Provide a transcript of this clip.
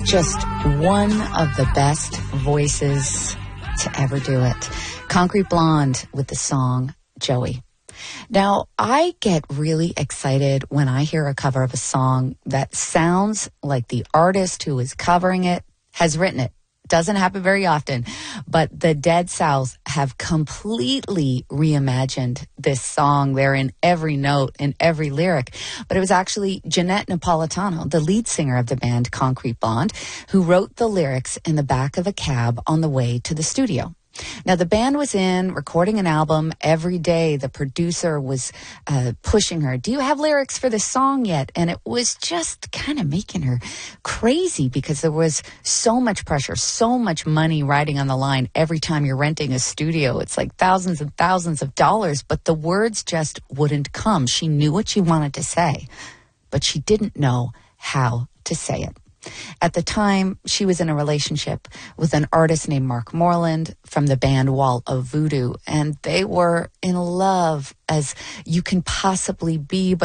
Just one of the best voices to ever do it. Concrete Blonde with the song Joey. Now, I get really excited when I hear a cover of a song that sounds like the artist who is covering it has written it. Doesn't happen very often, but the Dead South have completely reimagined this song. They're in every note, in every lyric. But it was actually Jeanette Napolitano, the lead singer of the band Concrete Blonde, who wrote the lyrics in the back of a cab on the way to the studio. Now, the band was in recording an album every day. The producer was pushing her, do you have lyrics for this song yet? And it was just kind of making her crazy because there was so much pressure, so much money riding on the line every time you're renting a studio. It's like thousands and thousands of dollars, but the words just wouldn't come. She knew what she wanted to say, but she didn't know how to say it. At the time, she was in a relationship with an artist named Mark Moreland from the band Wall of Voodoo, and they were in love as you can possibly be, but